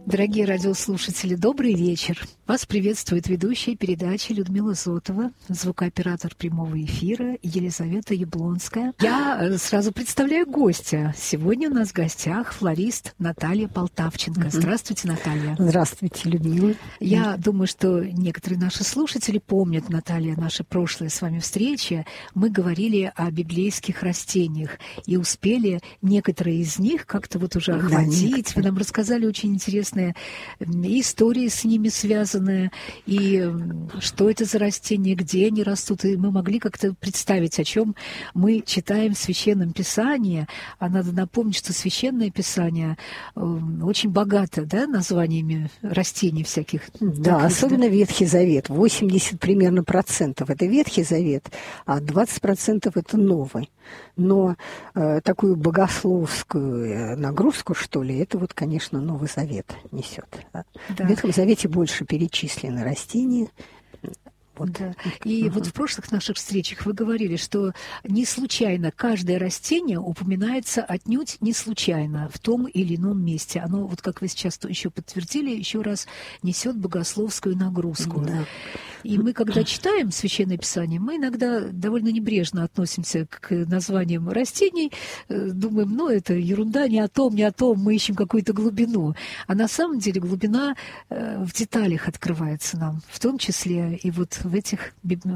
Дорогие радиослушатели, добрый вечер. Вас приветствует ведущая передачи Людмила Зотова, звукооператор прямого эфира Елизавета Яблонская. Я сразу представляю гостя. Сегодня у нас в гостях флорист Наталья Полтавченко. Здравствуйте, Наталья. Здравствуйте, Людмила. Я думаю, что некоторые наши слушатели помнят, Наталья, наши прошлые с вами встречи. Мы говорили о библейских растениях и успели некоторые из них как-то вот уже охватить. Вы нам рассказали очень интересные истории с ними связанные, и что это за растения, где они растут. И мы могли как-то представить, о чем мы читаем в Священном Писании. А надо напомнить, что Священное Писание очень богато, да, названиями растений всяких. Да, особенно Ветхий Завет. 80 примерно процентов – это Ветхий Завет, а 20% – это Новый. Но такую богословскую нагрузку, что ли, это вот, конечно, Новый Завет несет. Да. В Ветхом Завете больше перечислены растения. Вот. Да. И вот в прошлых наших встречах вы говорили, что не случайно каждое растение упоминается отнюдь не случайно в том или ином месте. Оно, вот как вы сейчас еще подтвердили, еще раз несет богословскую нагрузку. Да. И мы, когда читаем Священное Писание, мы иногда довольно небрежно относимся к названиям растений, думаем, ну, это ерунда, не о том, мы ищем какую-то глубину. А на самом деле глубина в деталях открывается нам, в том числе и вот в этих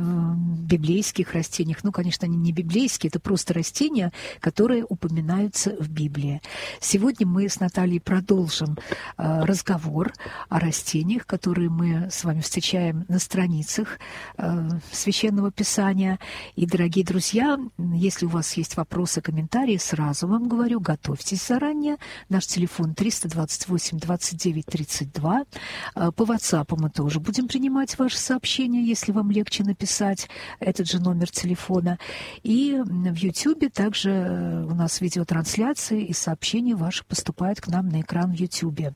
библейских растениях. Ну, конечно, они не библейские, это просто растения, которые упоминаются в Библии. Сегодня мы с Натальей продолжим разговор о растениях, которые мы с вами встречаем на страницах Священного Писания. И, дорогие друзья, если у вас есть вопросы, комментарии, сразу вам говорю, готовьтесь заранее. Наш телефон 328 29 32. По WhatsApp мы тоже будем принимать ваши сообщения, если вам легче написать этот же номер телефона. И в YouTube также у нас видеотрансляции и сообщения ваши поступают к нам на экран в YouTube.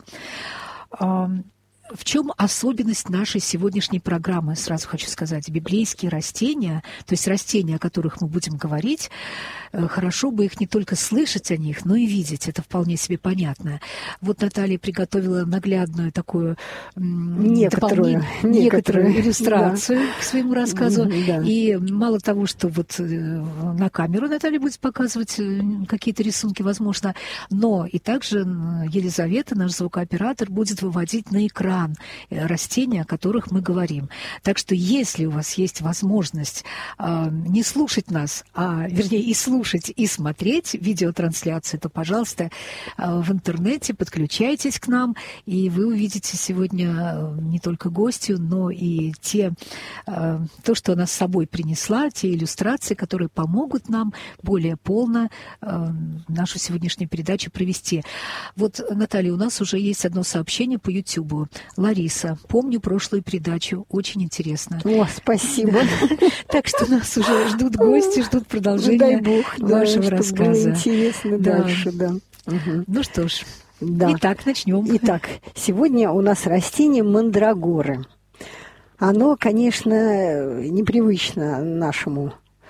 В чем особенность нашей сегодняшней программы, сразу хочу сказать, библейские растения, то есть растения, о которых мы будем говорить, хорошо бы их не только слышать о них, но и видеть, это вполне себе понятно. Вот Наталья приготовила наглядную такую некоторую иллюстрацию к своему рассказу. Да. И мало того, что вот на камеру Наталья будет показывать какие-то рисунки, возможно, но и также Елизавета, наш звукооператор, будет выводить на экран растения, о которых мы говорим. Так что если у вас есть возможность не слушать нас, вернее и слушать, и смотреть видеотрансляции, то, пожалуйста, в интернете подключайтесь к нам, и вы увидите сегодня не только гостью, но и то, что она с собой принесла, те иллюстрации, которые помогут нам более полно нашу сегодняшнюю передачу провести. Вот, Наталья, у нас уже есть одно сообщение по YouTube. Лариса, помню прошлую передачу, очень интересно. О, спасибо. Так что нас уже ждут гости, ждут продолжения вашего рассказа. Было интересно дальше, да. Ну что ж, итак, начнем. Итак, сегодня у нас растение мандрагоры. Оно, конечно, непривычно нашему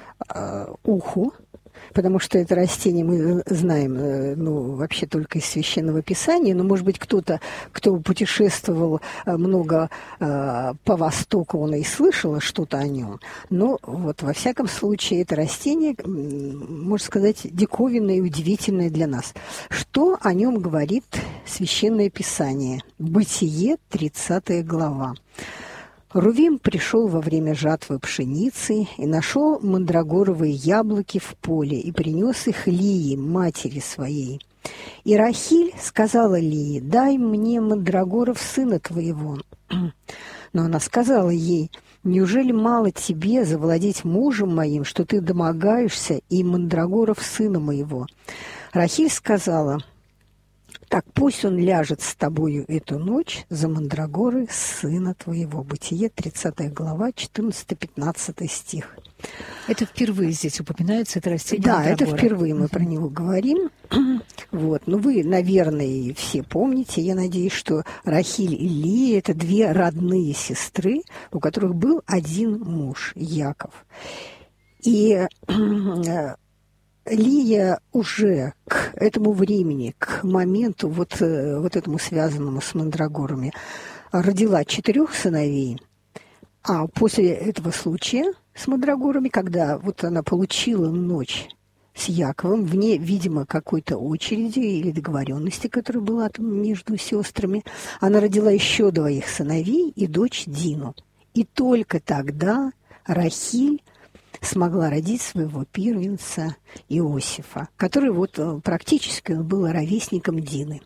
уху, потому что это растение мы знаем, вообще только из Священного Писания, но, может быть, кто-то, кто путешествовал много по Востоку, он и слышал что-то о нем. Но вот во всяком случае это растение, можно сказать, диковинное и удивительное для нас. Что о нем говорит Священное Писание? Бытие, 30 глава. Рувим пришел во время жатвы пшеницы и нашел мандрагоровые яблоки в поле и принес их Лии, матери своей. И Рахиль сказала Лии: «Дай мне мандрагоров сына твоего». Но она сказала ей: «Неужели мало тебе завладеть мужем моим, что ты домогаешься и мандрагоров сына моего?» Рахиль сказала: «Так пусть он ляжет с тобою эту ночь за мандрагоры сына твоего». Бытие, 30 глава, 14-15 стих. Это впервые здесь упоминается, это растение Да, мандрагора. это впервые мы про него говорим. Вот. Ну, вы, наверное, все помните, я надеюсь, что Рахиль и Лия – это две родные сестры, у которых был один муж, Яков. И Лия уже к этому времени, к моменту вот этому связанному с мандрагорами, родила 4 сыновей, а после этого случая с мандрагорами, когда вот она получила ночь с Яковом, вне, видимо, какой-то очереди или договоренности, которая была там между сестрами, она родила еще 2 сыновей и дочь Дину. И только тогда Рахиль смогла родить своего первенца Иосифа, который вот практически был ровесником Дины.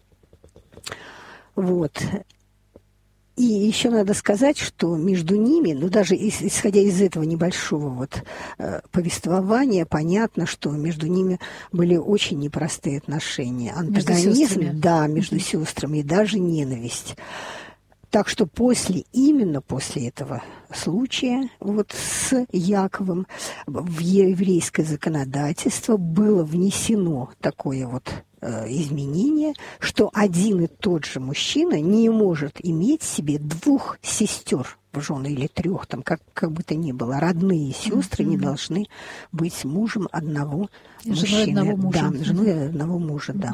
Вот. И еще надо сказать, что между ними, ну даже исходя из этого небольшого вот повествования, понятно, что между ними были очень непростые отношения. Антагонизм, да, между сестрами, и даже ненависть. Так что именно после этого случая вот с Яковом в еврейское законодательство было внесено такое вот изменение, что один и тот же мужчина не может иметь себе 2 сестер в жены или 3, там как бы то ни было. Родные сестры не должны быть мужем одного мужчины. Одного мужа. Да, женой одного мужа, да.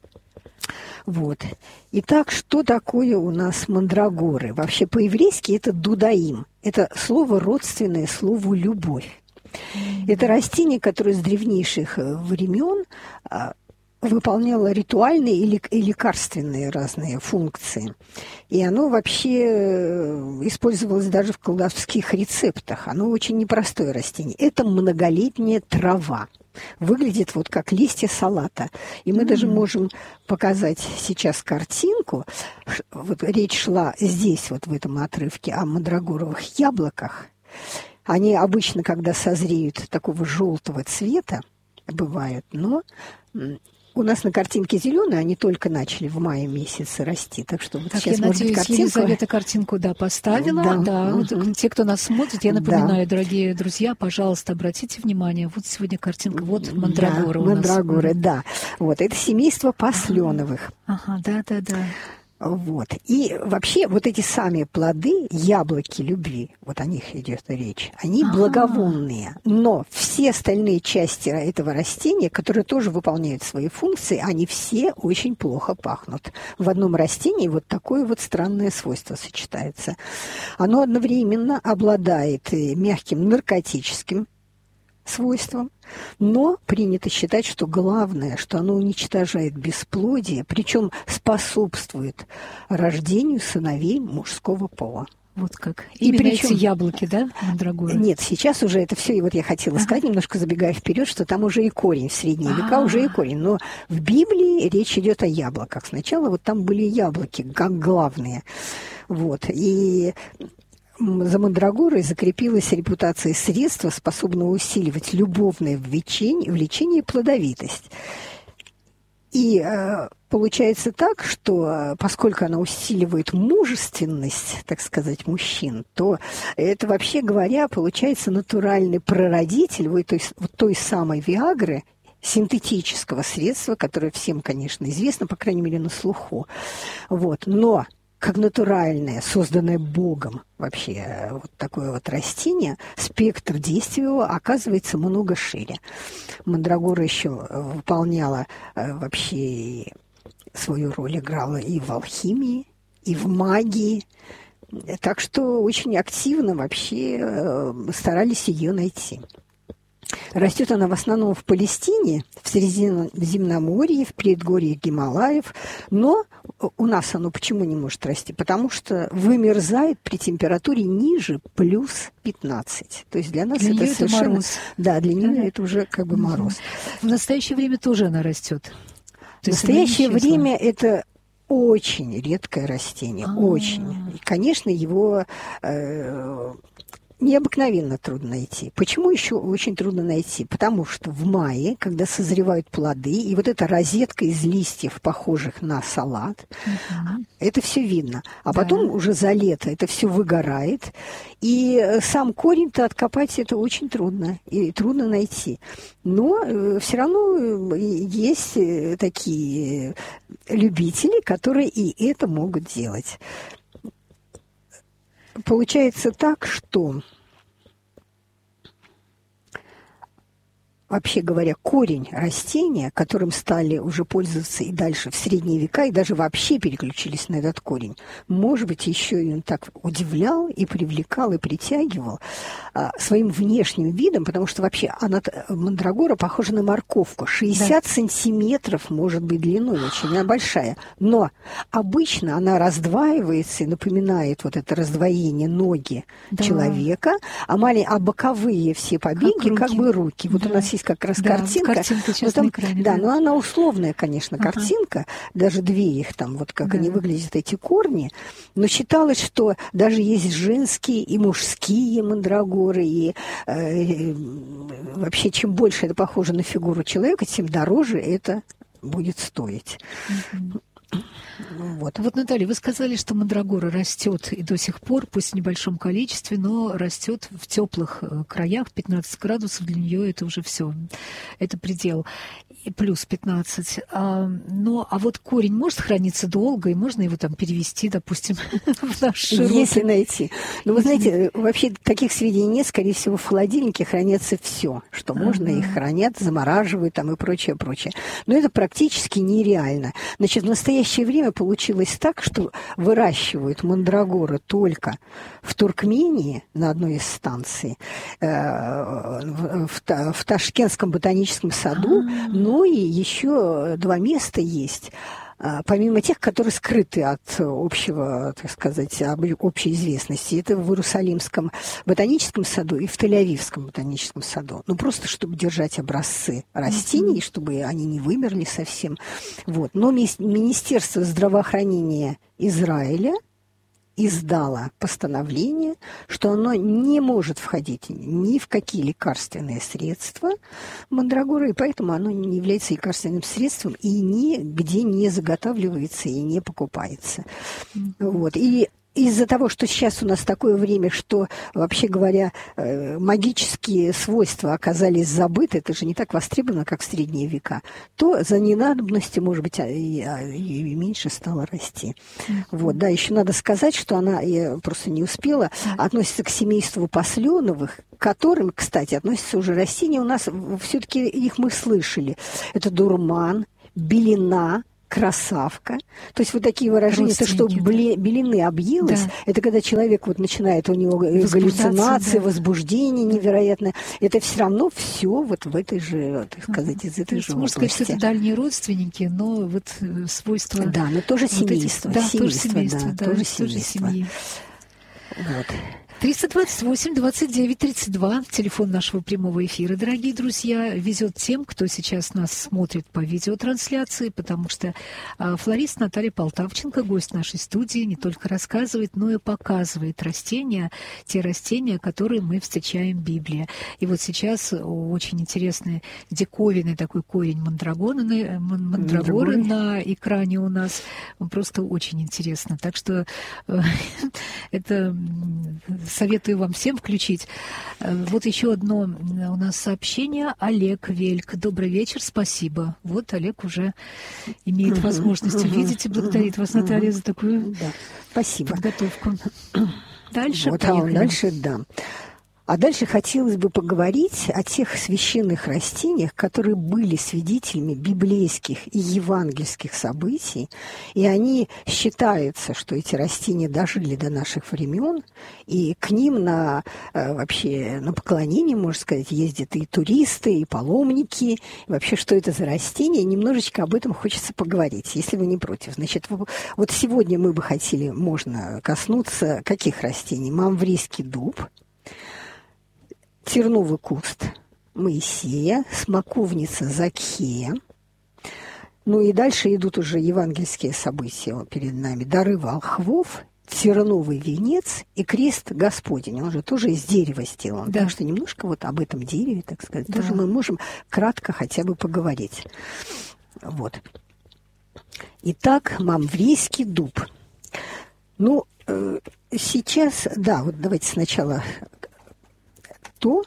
Вот. Итак, что такое у нас мандрагоры? Вообще по-еврейски это дудаим. Это слово родственное слову «любовь». Это растение, которое с древнейших времен выполняло ритуальные и лекарственные разные функции. И оно вообще использовалось даже в колдовских рецептах. Оно очень непростое растение. Это многолетняя трава. Выглядит вот как листья салата. И мы даже можем показать сейчас картинку. Вот речь шла здесь, вот в этом отрывке, о мандрагоровых яблоках. Они обычно, когда созреют, такого желтого цвета бывают, но у нас на картинке зеленые, они только начали в мае месяце расти. Так что вот так, сейчас, я может надеюсь, быть, картинку... Елизавета картинку, да, поставила. Да. Вот, те, кто нас смотрит, я напоминаю, дорогие друзья, пожалуйста, обратите внимание. Вот сегодня картинка, вот мандрагоры у нас. Мандрагоры, да. Вот, это семейство посленовых. Ага, да. Вот. И вообще вот эти сами плоды, яблоки любви, вот о них идет речь, они благовонные. Но все остальные части этого растения, которые тоже выполняют свои функции, они все очень плохо пахнут. В одном растении вот такое вот странное свойство сочетается. Оно одновременно обладает мягким наркотическим свойством, но принято считать, что главное, что оно уничтожает бесплодие, причем способствует рождению сыновей мужского пола. Вот как. И причем эти яблоки, да, мандрагоры? Нет, сейчас уже это все, и вот я хотела сказать, немножко забегая вперед, что там уже и корень в средние века, уже и корень. Но в Библии речь идет о яблоках. Сначала вот там были яблоки, как главные. Вот. И за мандрагорой закрепилась репутация средства, способного усиливать любовное влечение и плодовитость. И получается так, что поскольку она усиливает мужественность, так сказать, мужчин, то это, вообще говоря, получается натуральный прародитель вот той самой Виагры, синтетического средства, которое всем, конечно, известно, по крайней мере, на слуху. Вот. Но как натуральное, созданное Богом вообще вот такое вот растение, спектр действия его оказывается много шире. Мандрагора еще выполняла вообще свою роль, играла и в алхимии, и в магии. Так что очень активно вообще старались ее найти. Растет она в основном в Палестине, в Средиземноморье, в предгорьях Гималаев, но у нас оно почему не может расти? Потому что вымерзает при температуре ниже плюс 15. То есть для нас это совершенно... мороз. Да, для нее это уже как бы мороз. В настоящее время тоже она растет. В настоящее время это очень редкое растение, очень. И, конечно, его необыкновенно трудно найти. Почему еще очень трудно найти? Потому что в мае, когда созревают плоды, и вот эта розетка из листьев, похожих на салат, это все видно. А потом уже за лето это все выгорает, и сам корень-то откопать это очень трудно, и трудно найти. Но все равно есть такие любители, которые и это могут делать. Получается так, что вообще говоря, корень растения, которым стали уже пользоваться и дальше в средние века, и даже вообще переключились на этот корень, может быть, еще и он так удивлял, и привлекал, и притягивал своим внешним видом, потому что вообще мандрагора похожа на морковку. 60 сантиметров может быть длиной, очень она большая. Но обычно она раздваивается и напоминает вот это раздвоение ноги человека, а боковые все побеги как бы руки. Вот у нас есть как раз картинка сейчас на экране. Но она условная, конечно, картинка. Даже две их там, вот как они выглядят, эти корни. Но считалось, что даже есть женские и мужские мандрагоры. И вообще, чем больше это похоже на фигуру человека, тем дороже это будет стоить. Вот, Наталья, вы сказали, что мандрагора растет и до сих пор, пусть в небольшом количестве, но растет в теплых краях. 15 градусов для нее это уже все. Это предел. И плюс 15. А вот корень может храниться долго, и можно его там перевести, допустим, в наш широкий. Если найти. Но вы знаете, вообще таких сведений нет. Скорее всего, в холодильнике хранится все, что можно, их хранят, замораживают там и прочее, прочее. Но это практически нереально. Значит, в настоящее время получилось так, что выращивают мандрагоры только в Туркмении на одной из станций, в Ташкентском ботаническом саду, но и еще 2 места есть. Помимо тех, которые скрыты от общего, так сказать, общей известности. Это в Иерусалимском ботаническом саду и в Тель-Авивском ботаническом саду. Ну, просто чтобы держать образцы растений, чтобы они не вымерли совсем. Вот. Но Министерство здравоохранения Израиля издало постановление, что оно не может входить ни в какие лекарственные средства мандрагоры, и поэтому оно не является лекарственным средством и нигде не заготавливается и не покупается. Вот. И из-за того, что сейчас у нас такое время, что, вообще говоря, магические свойства оказались забыты, это же не так востребовано, как в средние века, то за ненадобностью, может быть, и меньше стало расти. Вот, да, еще надо сказать, что она, я просто не успела, относится к семейству посленовых, к которым, кстати, относятся уже растения. У нас все-таки их мы слышали. Это дурман, белина, красавка. То есть вот такие выражения, то, что белины объелась, это когда человек вот начинает, у него галлюцинации, возбуждение невероятное. Это все равно все вот в этой же, так сказать, из этой же области. Можно сказать, что это дальние родственники, но вот свойства... Да, но тоже семейство. Тоже семейство. Семьи. Вот. 328-29-32, телефон нашего прямого эфира, дорогие друзья, везет тем, кто сейчас нас смотрит по видеотрансляции, потому что флорист Наталья Полтавченко, гость нашей студии, не только рассказывает, но и показывает растения, те растения, которые мы встречаем в Библии. И вот сейчас очень интересный диковинный такой корень мандрагоры на экране у нас, просто очень интересно. Так что это... Советую вам всем включить. Вот еще одно у нас сообщение. Олег Вельк. Добрый вечер, спасибо. Вот Олег уже имеет возможность увидеть и благодарит вас, Наталья, за такую подготовку. Дальше поехали. А дальше хотелось бы поговорить о тех священных растениях, которые были свидетелями библейских и евангельских событий, и они считаются, что эти растения дожили до наших времен, и к ним вообще на поклонение, можно сказать, ездят и туристы, и паломники, и вообще, что это за растения, немножечко об этом хочется поговорить, если вы не против. Значит, вот сегодня мы бы хотели, можно коснуться каких растений? Мамврийский дуб, терновый куст Моисея, смоковница Закхея. Ну и дальше идут уже евангельские события перед нами. Дары волхвов, терновый венец и крест Господень. Он же тоже из дерева сделан. Да. Так что немножко вот об этом дереве, так сказать, тоже мы можем кратко хотя бы поговорить. Вот. Итак, мамврийский дуб. Ну, сейчас, вот давайте сначала... То,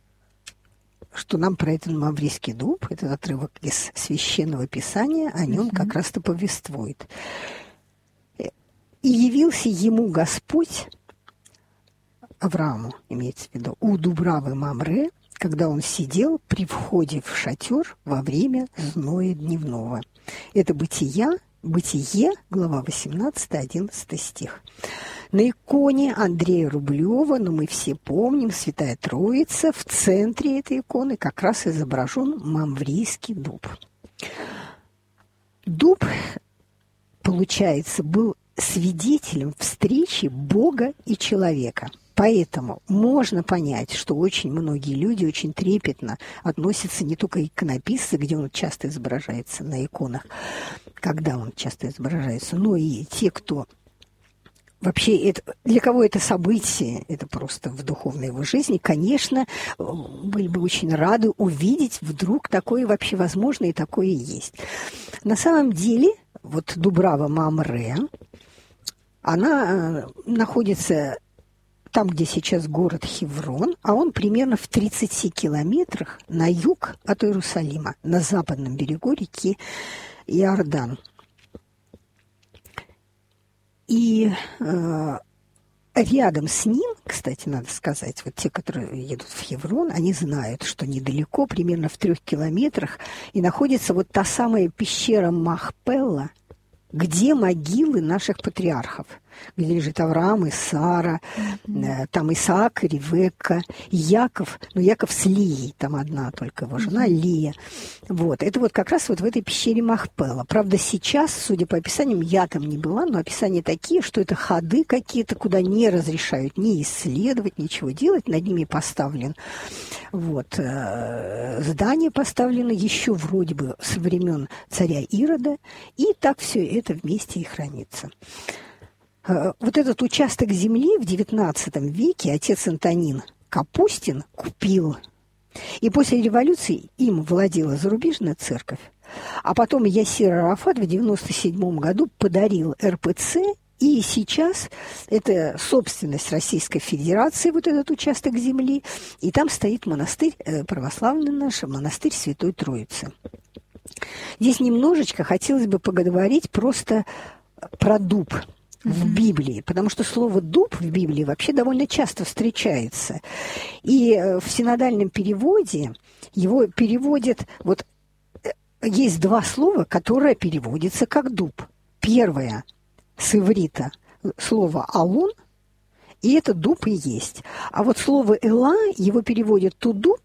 что нам про этот мамврийский дуб, этот отрывок из Священного Писания, о нем как раз-то повествует. «И явился ему Господь, Аврааму, имеется в виду, у Дубравы Мамре, когда он сидел при входе в шатер во время зноя дневного. Это Бытие, глава 18, 11 стих. На иконе Андрея Рублева, но мы все помним, Святая Троица, в центре этой иконы как раз изображен мамврийский дуб. Дуб, получается, был свидетелем встречи Бога и человека. Поэтому можно понять, что очень многие люди очень трепетно относятся не только к иконописцу, где он часто изображается на иконах, когда он часто изображается, но и те, кто вообще, для кого это событие, это просто в духовной его жизни, конечно, были бы очень рады увидеть вдруг такое вообще возможно и такое есть. На самом деле, вот Дубрава Мамре, она находится там, где сейчас город Хеврон, а он примерно в 30 километрах на юг от Иерусалима, на западном берегу реки Иордан. И рядом с ним, кстати, надо сказать, вот те, которые едут в Хеврон, они знают, что недалеко, примерно в 3 километрах, и находится вот та самая пещера Махпелла, где могилы наших патриархов, где лежит Авраам и Сара, там Исаак, Ревекка, Яков, Яков с Лией, там одна только его жена, Лия. Вот, это вот как раз вот в этой пещере Махпела. Правда, сейчас, судя по описаниям, я там не была, но описания такие, что это ходы какие-то, куда не разрешают ни исследовать, ничего делать, над ними поставлен здание поставлено еще вроде бы со времен царя Ирода, и так все это вместе и хранится. Вот этот участок земли в XIX веке отец Антонин Капустин купил. И после революции им владела зарубежная церковь. А потом Ясир Арафат в 1997 году подарил РПЦ, и сейчас это собственность Российской Федерации, вот этот участок земли, и там стоит монастырь, православный наш, монастырь Святой Троицы. Здесь немножечко хотелось бы поговорить просто про дуб в Библии, потому что слово «дуб» в Библии вообще довольно часто встречается. И в синодальном переводе его переводят, есть два слова, которые переводятся как «дуб». Первое с иврита слово «алон», и это дуб и есть. А вот слово «эла» его переводят то дуб,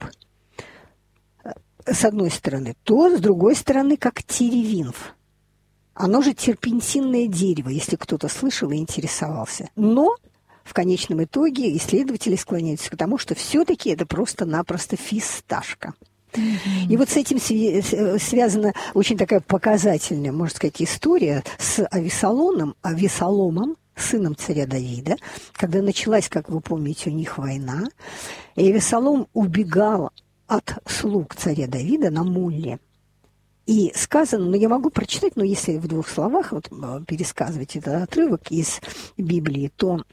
с одной стороны, то, с другой стороны, как теревинф. Оно же терпентинное дерево, если кто-то слышал и интересовался. Но в конечном итоге исследователи склоняются к тому, что все-таки это просто-напросто фисташка. И вот с этим связана очень такая показательная, можно сказать, история с Авесоломом, сыном царя Давида, когда началась, как вы помните, у них война, и Авесолом убегал от слуг царя Давида на мулле. И сказано, я могу прочитать, но если в двух словах пересказывать этот отрывок из Библии, то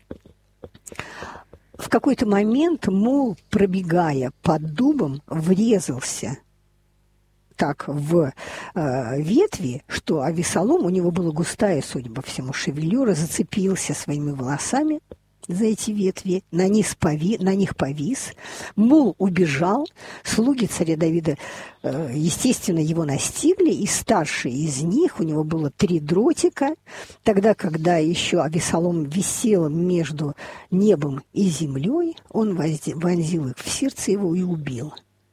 в какой-то момент мул, пробегая под дубом, врезался так в ветви, что Авесолом, у него была густая, судя по всему, шевелюра, зацепился своими волосами за эти ветви, на них повис, мул убежал, слуги царя Давида, естественно, его настигли, и старший из них, у него было 3 дротика, тогда, когда еще Авесолом висел между небом и землей, он вонзил их в сердце его и убил.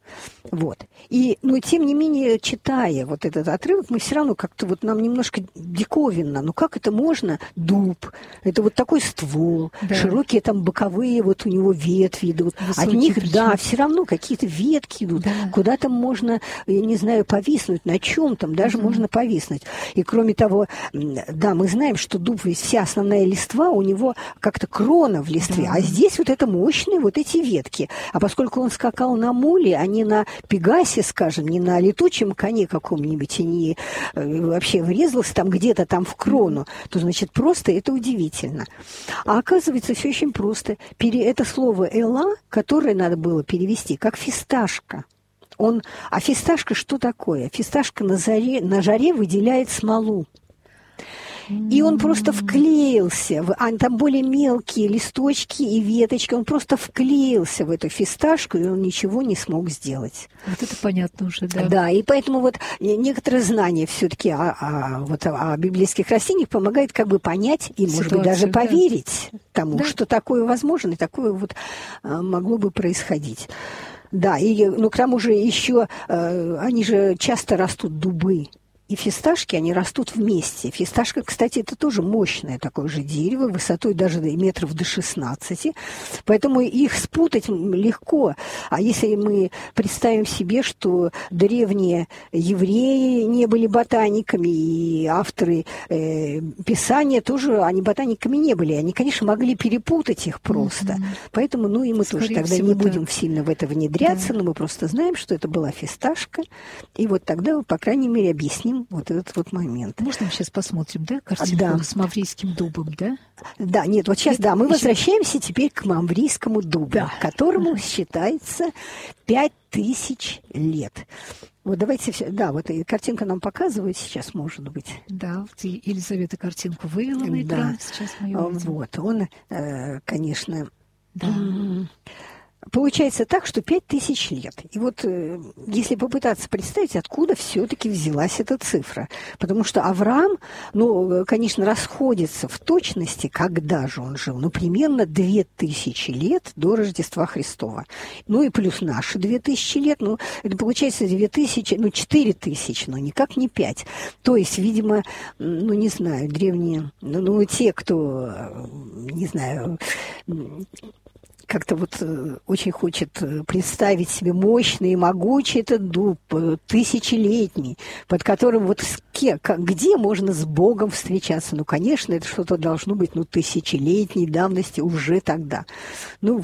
Но тем не менее, читая вот этот отрывок, мы все равно как-то нам немножко диковинно. Как это можно? Дуб, это вот такой ствол, широкие там боковые у него ветви идут. От них, все равно какие-то ветки идут. Куда-то можно, я не знаю, повиснуть, на чем там даже можно повиснуть. И кроме того, мы знаем, что дуб, вся основная листва, у него как-то крона в листве, а здесь это мощные эти ветки. А поскольку он скакал на муле, а не на Пегасе, скажем, не на летучем коне каком-нибудь, и не вообще врезался там где-то там в крону, то, значит, просто это удивительно. А оказывается, все очень просто. Это слово «эла», которое надо было перевести как «фисташка». А фисташка что такое? Фисташка на жаре выделяет смолу. И он просто вклеился, там более мелкие листочки и веточки, он просто вклеился в эту фисташку, и он ничего не смог сделать. Вот это понятно уже, да. Да, и поэтому вот некоторые знания все-таки о библейских растениях помогает как бы понять и, может быть, даже поверить тому, что такое возможно, и такое вот могло бы происходить. Да, и, к тому же еще они же часто растут дубы. И фисташки, они растут вместе. Фисташка, кстати, это тоже мощное такое же дерево, высотой даже метров до 16. Поэтому их спутать легко. А если мы представим себе, что древние евреи не были ботаниками, и авторы Писания тоже, они ботаниками не были. Они, конечно, могли перепутать их просто. Поэтому, и мы скорее тоже тогда не будем сильно в это внедряться, но мы просто знаем, что это была фисташка. И вот тогда, по крайней мере, объясним вот этот вот момент. Можно мы сейчас посмотрим, картинку с маврийским дубом, да? Да, нет, вот сейчас, мы возвращаемся теперь к маврийскому дубу, которому считается 5000 лет. Вот давайте, вот картинка нам показывает сейчас, может быть. Да, Елизавета картинку вывела на экран, сейчас мы ее увидим. Вот, он, конечно... Да. Получается так, что 5000 лет. И вот если попытаться представить, откуда все-таки взялась эта цифра. Потому что Авраам, конечно, расходится в точности, когда же он жил. Примерно 2000 лет до Рождества Христова. И плюс наши 2000 лет. Это получается 2000, 4000, но никак не 5. То есть, видимо, не знаю, древние, те, кто, не знаю... как-то очень хочет представить себе мощный и могучий этот дуб, тысячелетний, под которым где можно с Богом встречаться? Конечно, это что-то должно быть, тысячелетней давности уже тогда. Но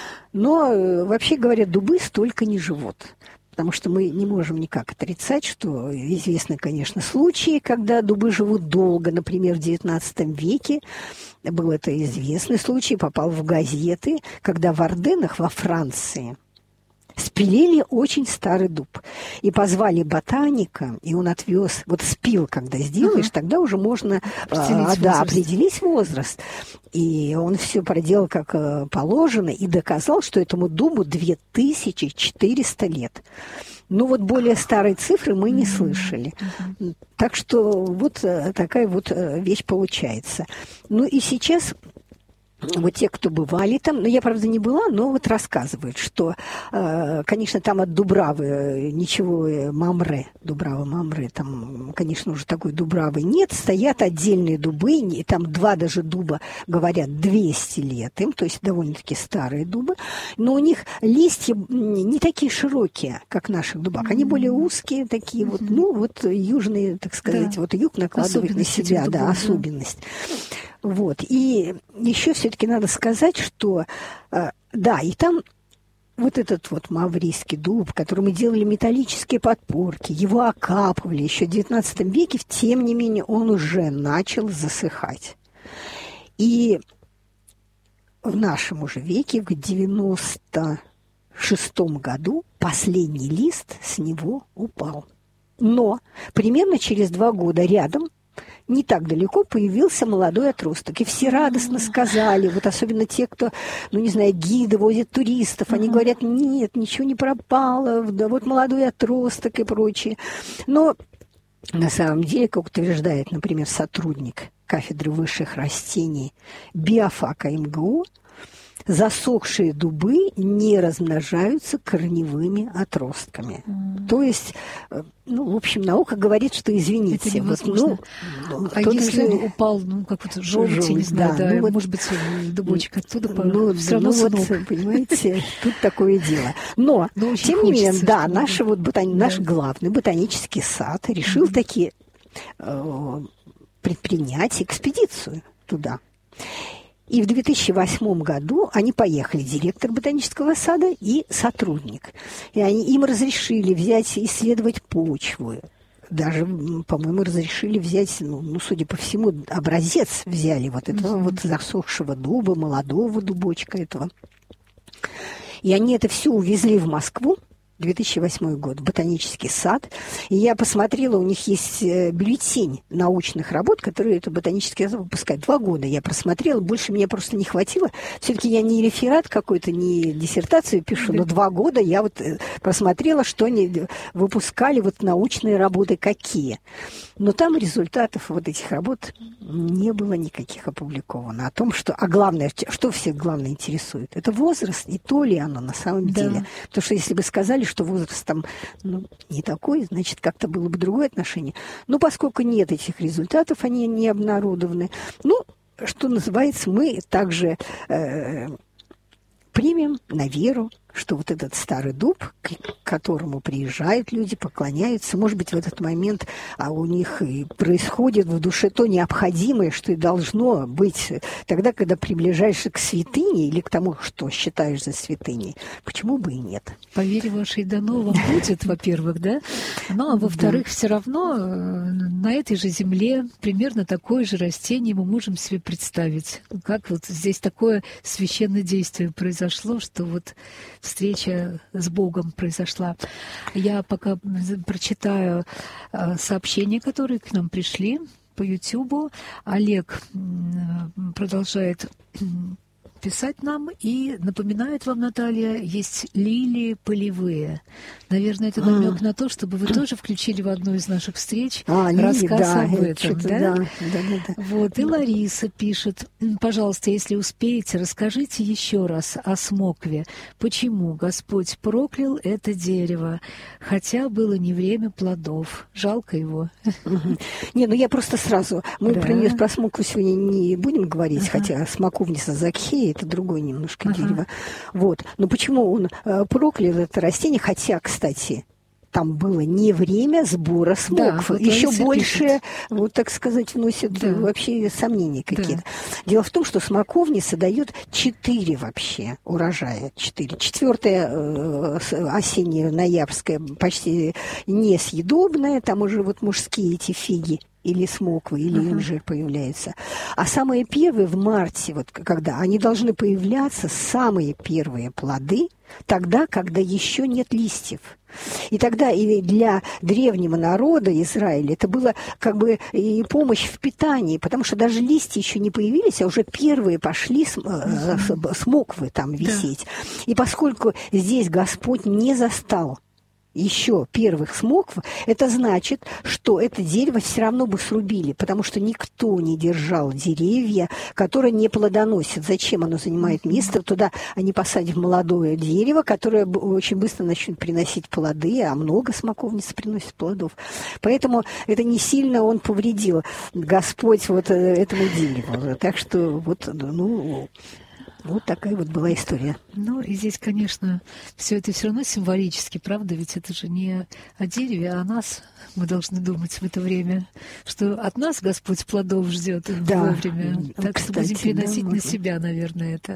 вообще говоря, дубы столько не живут. Потому что мы не можем никак отрицать, что известны, конечно, случаи, когда дубы живут долго. Например, в XIX веке был это известный случай, попал в газеты, когда в Арденнах во Франции спилили очень старый дуб. И позвали ботаника, и он отвез, спил, когда сделаешь, тогда уже можно определить возраст. И он все проделал как положено и доказал, что этому дубу 2400 лет. Более старой цифры мы не слышали. Так что такая вещь получается. И сейчас... те, кто бывали там, я, правда, не была, но рассказывают, что, конечно, там от Дубравы ничего, Дубрава Мамре, там, конечно, уже такой Дубравы нет, стоят отдельные дубы, там 2 даже дуба, говорят, 200 лет им, то есть довольно-таки старые дубы, но у них листья не такие широкие, как наших дубах, они более узкие такие, южные, так сказать, юг накладывает на себя, особенность. И еще все-таки надо сказать, что, и там этот маврийский дуб, который мы делали металлические подпорки, его окапывали еще в XIX веке, тем не менее он уже начал засыхать. И в нашем уже веке, в 96-м году, последний лист с него упал. Но примерно через 2 года рядом, не так далеко, появился молодой отросток. И все радостно сказали, особенно те, кто, гиды возят туристов, они говорят, нет, ничего не пропало, молодой отросток и прочее. Но на самом деле, как утверждает, например, сотрудник кафедры высших растений биофака МГУ, засохшие дубы не размножаются корневыми отростками. То есть, в общем, наука говорит, что, извините. Это невозможно. Если он упал, желтый, не знаю, может быть, дубочек оттуда, все равно понимаете, тут такое дело. Но тем не менее, наш главный ботанический сад решил таки предпринять экспедицию туда. И в 2008 году они поехали, директор ботанического сада и сотрудник. И им разрешили взять, исследовать почву. Даже, по-моему, разрешили взять, судя по всему, образец взяли этого засохшего дуба, молодого дубочка этого. И они это все увезли в Москву, 2008 год, ботанический сад. И я посмотрела, у них есть бюллетень научных работ, которые это ботанический сад выпускает. 2 года я просмотрела, больше мне просто не хватило. Все-таки я не реферат какой-то, не диссертацию пишу, но 2 года я вот просмотрела, что они выпускали, вот научные работы какие. Но там результатов вот этих работ не было никаких опубликовано. О том, что... А главное, что всех главное интересует? Это возраст, и то ли оно на самом деле. Потому что если бы сказали, что возраст там не такой, значит, как-то было бы другое отношение. Но поскольку нет этих результатов, они не обнародованы. Ну, что называется, мы также примем на веру, что вот этот старый дуб, к которому приезжают люди, поклоняются, может быть, в этот момент у них и происходит в душе то необходимое, что и должно быть тогда, когда приближаешься к святыне или к тому, что считаешь за святыней. Почему бы и нет? По вере вашей дано вам будет, во-первых, да? Ну, а во-вторых, все равно на этой же земле примерно такое же растение мы можем себе представить. Как вот здесь такое священное действие произошло, что вот встреча с Богом произошла. Я пока прочитаю сообщения, которые к нам пришли по Ютубу. Олег продолжает писать нам и напоминает вам, Наталья, есть лилии полевые. Наверное, это намек на то, чтобы вы тоже включили в одну из наших встреч рассказ об этом. Да? Вот. И Лариса пишет: пожалуйста, если успеете, расскажите еще раз о смокве. Почему Господь проклял это дерево, хотя было не время плодов? Жалко его. Не, ну я просто сразу... Мы про смокву сегодня не будем говорить, хотя смоковница Закхея — это другое немножко дерево. Вот. Но почему он проклял это растение, хотя, кстати, там было не время сбора смоквы. Да, еще больше, вот так сказать, вносит вообще сомнения какие-то. Дело в том, что смоковница дает 4 вообще урожая. 4. 4-е осеннее, ноябрьское, почти несъедобное. Там уже вот мужские эти фиги или смоквы, или инжир появляются. А самые первые в марте, вот когда они должны появляться, самые первые плоды, тогда, когда еще нет листьев. И тогда и для древнего народа Израиля это было как бы и помощь в питании, потому что даже листья еще не появились, а уже первые пошли смоквы там висеть. И поскольку здесь Господь не застал еще первых смокв, это значит, что это дерево все равно бы срубили, потому что никто не держал деревья, которые не плодоносят. Зачем оно занимает место? Туда они посадят молодое дерево, которое очень быстро начнет приносить плоды, а много смоковниц приносит плодов. Поэтому это не сильно он повредил, Господь, вот этому дереву. Так что вот, вот такая вот была история. Ну, и здесь, конечно, все это все равно символически, правда? Ведь это же не о дереве, а о нас. Мы должны думать в это время, что от нас Господь плодов ждет вовремя. Так что будем переносить на себя, наверное, это.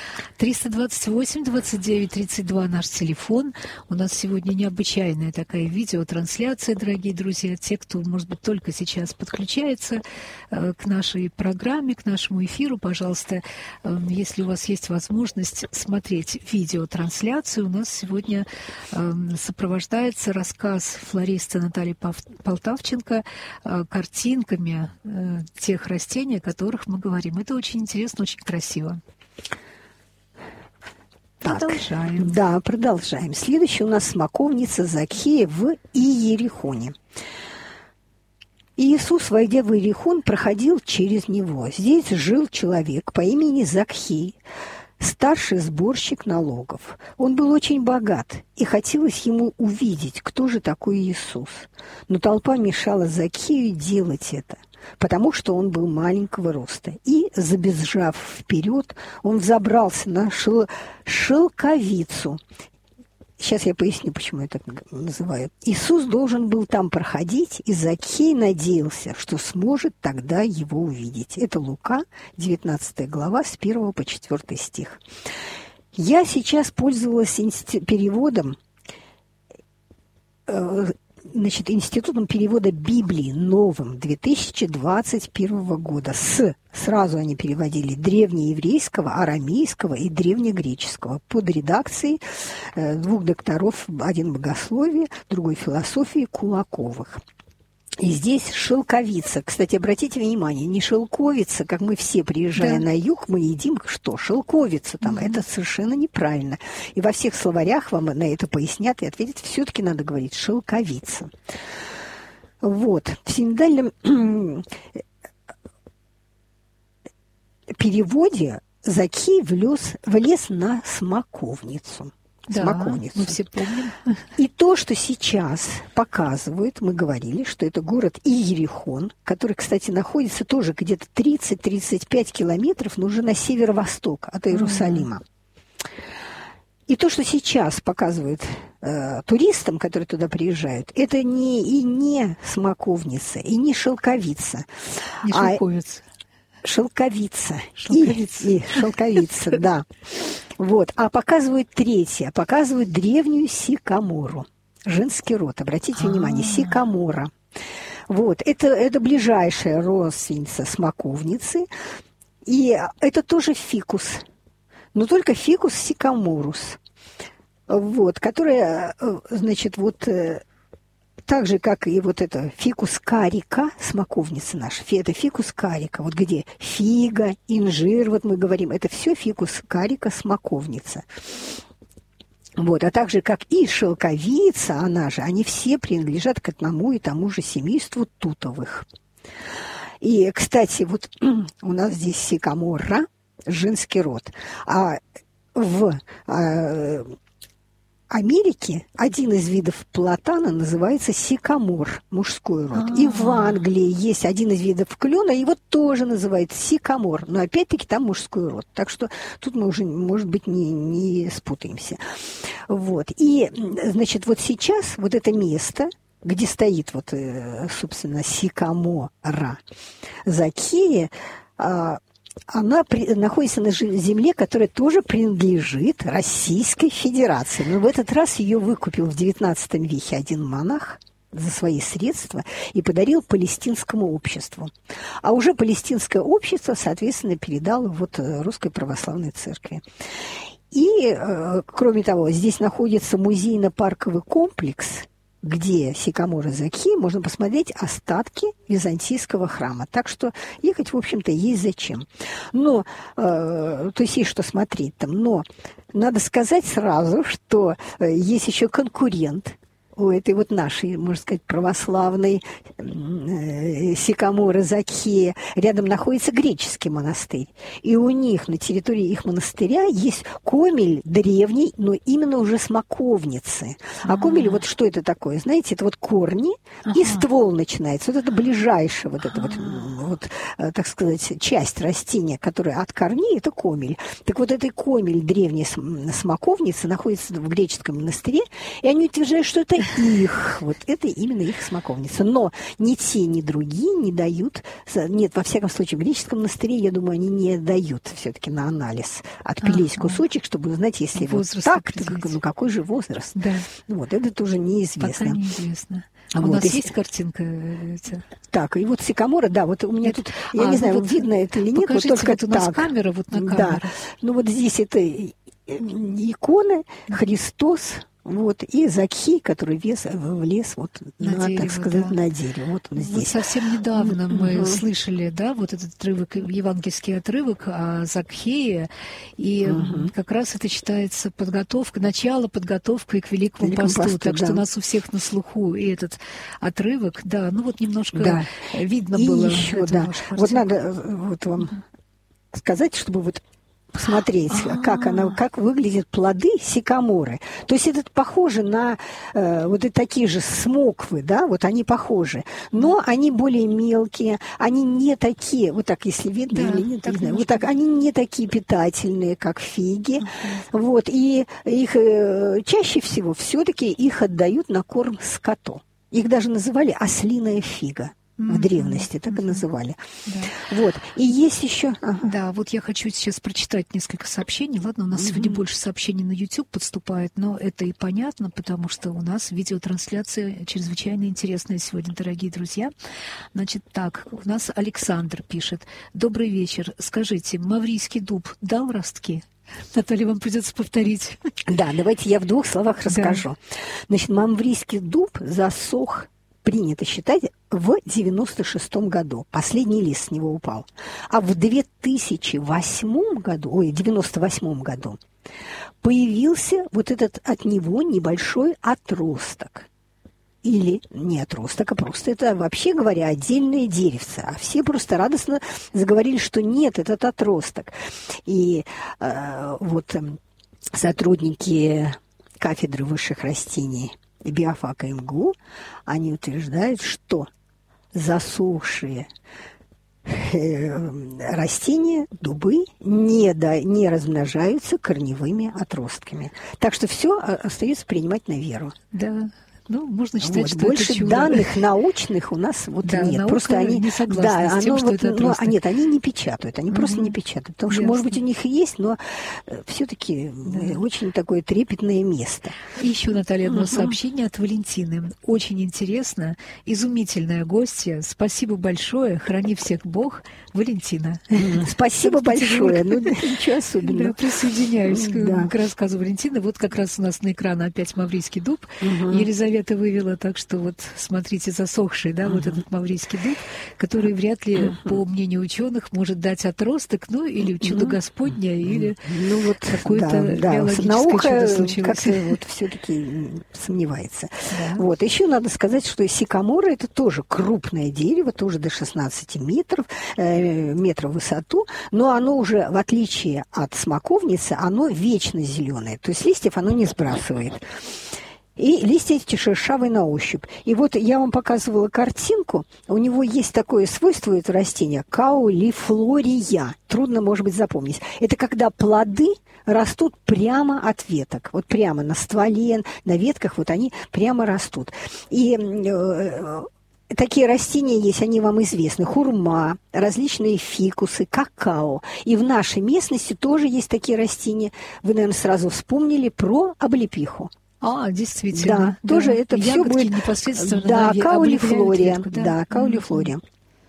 328-29-32 наш телефон. У нас сегодня необычайная такая видеотрансляция, дорогие друзья. Те, кто, может быть, только сейчас подключается к нашей программе, к нашему эфиру, пожалуйста, если у вас есть возможность смотреть видеотрансляцию, у нас сегодня сопровождается рассказ флориста Натальи Полтавченко картинками тех растений, о которых мы говорим. Это очень интересно, очень красиво. Продолжаем. Да, продолжаем. Следующая у нас смоковница Закхея в Иерихоне. Иисус, войдя в Иерихон, проходил через него. Здесь жил человек по имени Закхей, старший сборщик налогов. Он был очень богат, и хотелось ему увидеть, кто же такой Иисус. Но толпа мешала Закхею делать это, потому что он был маленького роста. И, забежав вперед, он взобрался на шелковицу. Сейчас я поясню, почему я так называю. Иисус должен был там проходить, и Закхей надеялся, что сможет тогда его увидеть. Это Лука, 19 глава, с 1 по 4 стих. Я сейчас пользовалась переводом значит, Институтом перевода Библии новым 2021 года. Сразу они переводили древнееврейского, арамейского и древнегреческого под редакцией двух докторов, один богословия, другой философии, Кулаковых. И здесь шелковица. Кстати, обратите внимание, не шелковица, как мы все, приезжая на юг, мы едим что? Шелковица там. Это совершенно неправильно. И во всех словарях вам на это пояснят и ответят, все-таки надо говорить шелковица. Вот. В синодальном переводе Закхей влез на смоковницу. Да, смоковницу. Мы все помним. И то, что сейчас показывают, мы говорили, что это город Иерихон, который, кстати, находится тоже где-то 30-35 километров, но уже на северо-восток от Иерусалима. И то, что сейчас показывают туристам, которые туда приезжают, это не смоковница, и не шелковица. Не шелковица. Шелковица. Шелковица. Шелковица, да. Вот. А показывают третье, показывают древнюю сикамору. Женский род, обратите внимание, сикамора. Вот. Это ближайшая родственница смоковницы. И это тоже фикус. Но только фикус сикаморус. Вот. Которая, значит, вот... Так же, как и вот это фикус карика, смоковница наша, это фикус карика, вот где фига, инжир, вот мы говорим, это все фикус карика, смоковница. Вот, а так же, как и шелковица, она же, они все принадлежат к одному и тому же семейству тутовых. И, кстати, вот у нас здесь сикамора, женский род, а в... Америке один из видов платана называется сикамор, мужской род. И в Англии есть один из видов клена, его тоже называют сикамор, но опять-таки там мужской род. Так что тут мы уже, может быть, не спутаемся. Вот. И, значит, вот сейчас вот это место, где стоит вот, собственно, сикамора Закхея, она находится на земле, которая тоже принадлежит Российской Федерации. Но в этот раз ее выкупил в XIX веке один монах за свои средства и подарил палестинскому обществу. А уже палестинское общество, соответственно, передало вот Русской Православной Церкви. И, кроме того, здесь находится музейно-парковый комплекс, где сикамора Закхея можно посмотреть остатки византийского храма. Так что ехать, в общем-то, есть зачем. Но, то есть что смотреть там. Но надо сказать сразу, что есть еще конкурент у этой вот нашей, можно сказать, православной сикаморы Закхея. Рядом находится греческий монастырь. И у них на территории их монастыря есть комель древний, но именно уже смоковницы. А комель, вот что это такое? Знаете, это вот корни и ствол начинается. Вот это ближайшая вот эта вот, так сказать, часть растения, которая от корней, это комель. Так вот этой комель древней смоковницы находится в греческом монастыре, и они утверждают, что это их, вот это именно их смоковница. Но ни те, ни другие не дают, нет, во всяком случае, в греческом монастыре, я думаю, они не дают все-таки на анализ отпилить кусочек, чтобы узнать, если возраст вот так, ну какой же возраст. Да. Вот, это тоже неизвестно. Пока неизвестно. А вот, у нас есть картинка? Так, и вот сикамора, да, вот у меня тут, я не знаю, вот видно это или нет, вот только вот у нас так. Камера, вот на камеру. Да, ну вот здесь это иконы, Христос, вот, и Закхей, который влез вот на дерево, так сказать, да, на дерево. Вот он здесь. Вот совсем недавно мы слышали, да, вот этот отрывок, евангельский отрывок о Закхее, и как раз это считается начало подготовки к Великому посту. Так что у нас у всех на слуху и этот отрывок, да, ну вот немножко видно и было. Еще, да, вот надо вот вам сказать, чтобы вот посмотреть, как выглядят плоды сикаморы. То есть это похоже на вот и такие же смоквы, да, вот они похожи, но они более мелкие, они не такие, вот так, если видно или нет, не знаю, вот так, они не такие питательные, как фиги, вот, и их чаще всего все-таки их отдают на корм скоту. Их даже называли ослиная фига. в древности, так и называли. Вот. И есть еще... Да, вот я хочу сейчас прочитать несколько сообщений. Ладно, у нас сегодня больше сообщений на YouTube подступает, но это и понятно, потому что у нас видеотрансляция чрезвычайно интересная сегодня, дорогие друзья. Значит, так, у нас Александр пишет. Добрый вечер. Скажите, Маврийский дуб дал ростки? Наталья, вам придется повторить. Да, давайте я в 2 словах расскажу. Значит, Маврийский дуб засох, принято считать, в 96-м году. Последний лист с него упал. А в 98-м году появился вот этот от него небольшой отросток. Или не отросток, а просто это, вообще говоря, отдельное деревце. А все просто радостно заговорили, что нет, этот отросток. И сотрудники кафедры высших растений биофака МГУ, они утверждают, что засохшие растения, дубы, не размножаются корневыми отростками. Так что все остается принимать на веру. Да. Ну, можно считать, что больше это чудо. Данных научных у нас нет. Просто они не согласны с тем, что это отросток. Нет, они не печатают, они просто не печатают. Потому что, может быть, у них и есть, но все-таки очень такое трепетное место. И еще, Наталья, одно сообщение от Валентины. Очень интересно, изумительная гостья. Спасибо большое, храни всех Бог, Валентина. Спасибо большое. Ну, ничего особенного. Да, присоединяюсь к рассказу Валентины. Вот как раз у нас на экране опять Маврийский дуб. Елизавета вывела, так что вот смотрите, засохший, да, вот этот маврийский дуб, который вряд ли, по мнению ученых, может дать отросток, ну, или чудо Господне, или какое-то биологическое чудо случилось. Как-то вот все-таки сомневается. Вот. Еще надо сказать, что сикамора – это тоже крупное дерево, тоже до 16 метров в высоту, но оно уже, в отличие от смоковницы, оно вечно зеленое, то есть листьев оно не сбрасывает. И листья эти шершавые на ощупь. И вот я вам показывала картинку. У него есть такое свойство, это растение, каулифлория. Трудно, может быть, запомнить. Это когда плоды растут прямо от веток. Вот прямо на стволе, на ветках, вот они прямо растут. И такие растения есть, они вам известны. Хурма, различные фикусы, какао. И в нашей местности тоже есть такие растения. Вы, наверное, сразу вспомнили про облепиху. Действительно. Да, тоже это все будет непосредственно. Да, каулифлория. Да, каулифлория.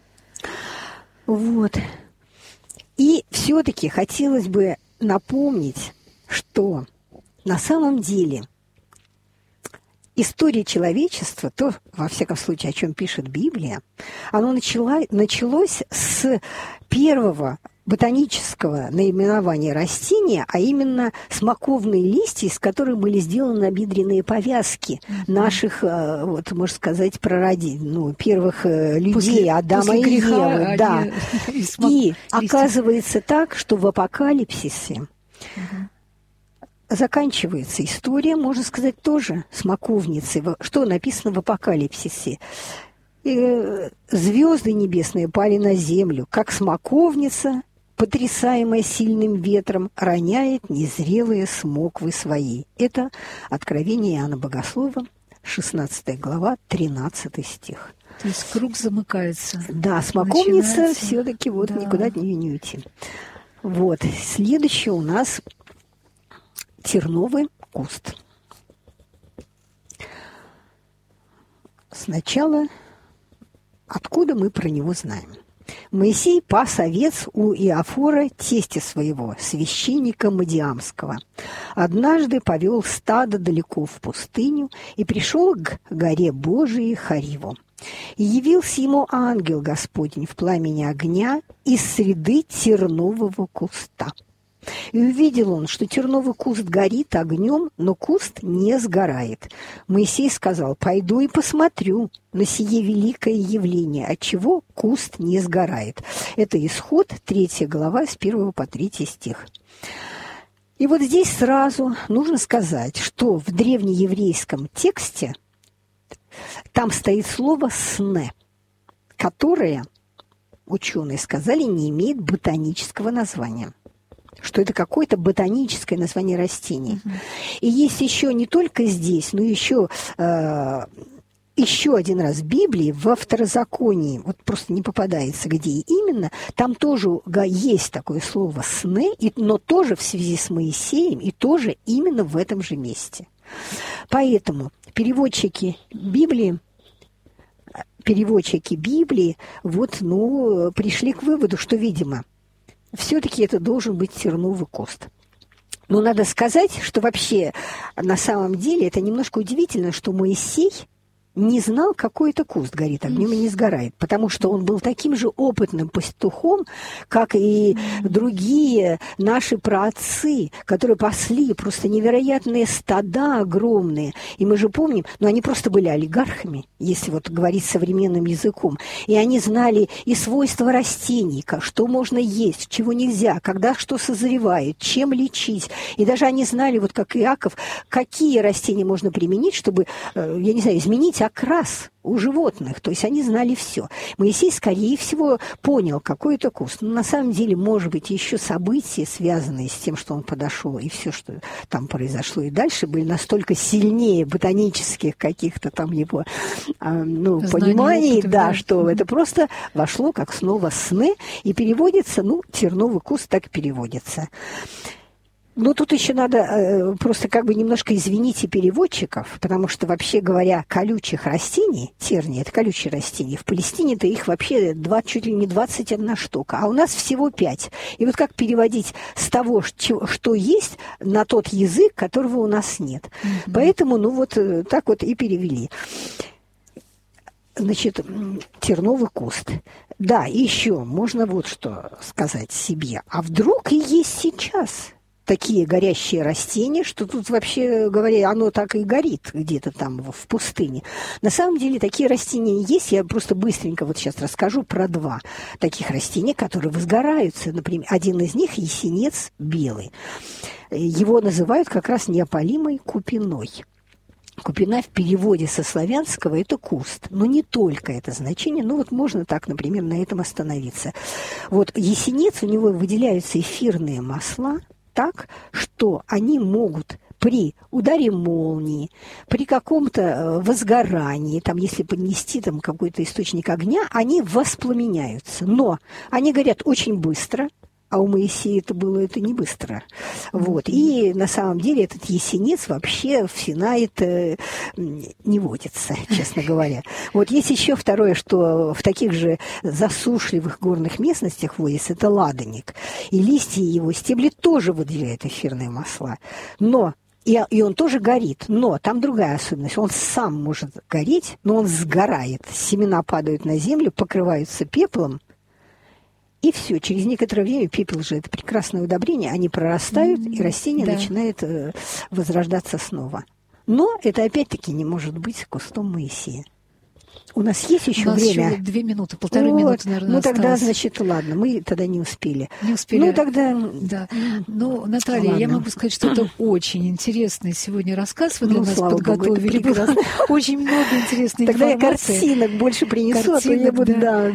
Вот. И все-таки хотелось бы напомнить, что на самом деле история человечества, то, во всяком случае, о чем пишет Библия, оно началось с первого ботанического наименования растения, а именно смоковные листья, из которых были сделаны набедренные повязки наших, вот, можно сказать, первых людей, Адама и Евы. Да. И оказывается так, что в Апокалипсисе заканчивается история, можно сказать, тоже смоковницы. Что написано в Апокалипсисе? Звезды небесные пали на землю, как смоковница, потрясаемая сильным ветром, роняет незрелые смоквы свои. Это Откровение Иоанна Богослова, 16 глава, 13 стих. То есть круг замыкается. Да, смоковница все-таки вот никуда от нее не уйти. Вот. Следующее у нас терновый куст. Сначала, откуда мы про него знаем? Моисей пас овец у Иофора, тестя своего, священника Мадиамского. Однажды повел стадо далеко в пустыню и пришел к горе Божией Хариву. И явился ему ангел Господень в пламени огня из среды тернового куста. И увидел он, что терновый куст горит огнем, но куст не сгорает. Моисей сказал: «Пойду и посмотрю на сие великое явление, отчего куст не сгорает». Это Исход, 3 глава, с 1 по 3 стих. И вот здесь сразу нужно сказать, что в древнееврейском тексте там стоит слово «сне», которое, ученые сказали, не имеет ботанического названия. Что это какое-то ботаническое название растения. И есть еще не только здесь, но еще еще один раз в Библии, во Второзаконии, вот просто не попадается, где именно, там тоже есть такое слово «сны», но тоже в связи с Моисеем, и тоже именно в этом же месте. Поэтому переводчики Библии вот, пришли к выводу, что, видимо, все-таки это должен быть терновый куст. Но надо сказать, что вообще на самом деле это немножко удивительно, что Моисей не знал, какой это куст горит огнем и не сгорает, потому что он был таким же опытным пастухом, как и другие наши праотцы, которые пасли просто невероятные стада огромные. И мы же помним, они просто были олигархами, если вот говорить современным языком, и они знали и свойства растений, что можно есть, чего нельзя, когда что созревает, чем лечить. И даже они знали, вот как Иаков, какие растения можно применить, чтобы, изменить окрас у животных. То есть они знали все. Моисей, скорее всего, понял, какой это куст. Но на самом деле, может быть, еще события, связанные с тем, что он подошел, и все, что там произошло и дальше, были настолько сильнее ботанических каких-то там его пониманий, что это просто вошло как снова «сны», и переводится, терновый куст так и переводится. Но тут еще надо просто немножко извините переводчиков, потому что, вообще говоря, колючих растений, тернии – это колючие растения, в Палестине-то их вообще чуть ли не 21 штука, а у нас всего 5. И вот как переводить с того, что есть, на тот язык, которого у нас нет. Mm-hmm. Поэтому, так вот и перевели. Значит, терновый куст. Да, еще можно вот что сказать себе. А вдруг и есть сейчас такие горящие растения, что тут, вообще говоря, оно так и горит где-то там в пустыне. На самом деле такие растения есть. Я просто быстренько вот сейчас расскажу про 2 таких растения, которые возгораются. Например, один из них – ясенец белый. Его называют как раз неопалимой купиной. Купина в переводе со славянского – это куст. Но не только это значение. Можно так, например, на этом остановиться. Вот ясенец, у него выделяются эфирные масла, так, что они могут при ударе молнии, при каком-то возгорании, там, если поднести там какой-то источник огня, они воспламеняются. Но они горят очень быстро, а у Моисея это не быстро. Вот. И на самом деле этот ясенец вообще в Синае не водится, честно говоря. Вот есть еще второе, что в таких же засушливых горных местностях водится, это ладаник. И листья его, стебли тоже выделяют эфирные масла. Но и он тоже горит, но там другая особенность. Он сам может гореть, но он сгорает. Семена падают на землю, покрываются пеплом, и все, через некоторое время, пепел же это прекрасное удобрение, они прорастают, и растение начинает возрождаться снова. Но это опять-таки не может быть кустом Моисея. У нас есть еще время? У нас еще 2 минуты, 1,5 минуты, наверное, осталось. Тогда, значит, ладно, мы тогда не успели. Не успели. Тогда... Да. Наталья, ладно. Я могу сказать, что это очень интересный сегодня рассказ. Вы для нас подготовили. Богу, очень много интересной информации. Тогда я картинок больше принесу, а то я буду...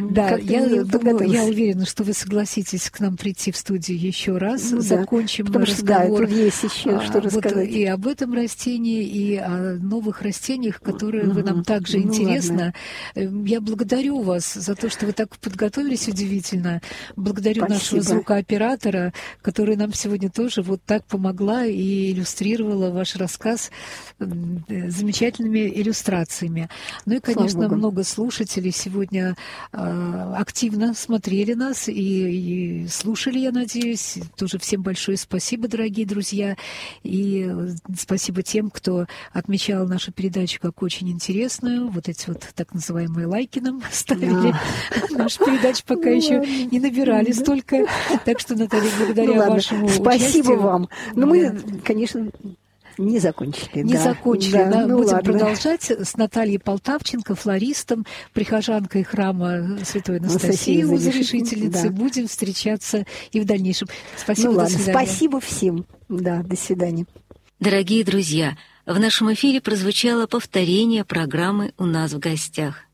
Я уверена, что вы согласитесь к нам прийти в студию еще раз. Закончим разговор. Тут есть еще что рассказать. И об этом растении, и о новых растениях, которые вы нам также интересно. Я благодарю вас за то, что вы так подготовились удивительно. Благодарю нашего звукооператора, который нам сегодня тоже вот так помогла и иллюстрировала ваш рассказ замечательными иллюстрациями. И, конечно, много слушателей сегодня активно смотрели нас и слушали, я надеюсь. Тоже всем большое спасибо, дорогие друзья. И спасибо тем, кто отмечал нашу передачу как очень интересную. Вот эти вот так называемые лайки нам ставили. Наша передача пока еще не набирали столько. Так что, Наталья, благодаря вашему спасибо вам. Мы, конечно, не закончили. Не закончили, да. Будем продолжать с Натальей Полтавченко, флористом, прихожанкой храма Святой Анастасии, Разрешительницы. Будем встречаться и в дальнейшем. Спасибо, до свидания. Спасибо всем. Да, до свидания. Дорогие друзья, в нашем эфире прозвучало повторение программы «У нас в гостях».